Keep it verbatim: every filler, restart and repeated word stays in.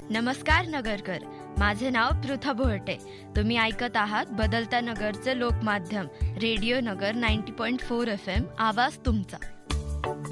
नमस्कार नगरकर, माझे नाव पृथा भोरटे. तुम्ही ऐकत आहात बदलत्या नगरचे लोकमाध्यम रेडिओ नगर नव्वद पॉईंट चार एफ एम, आवाज तुमचा.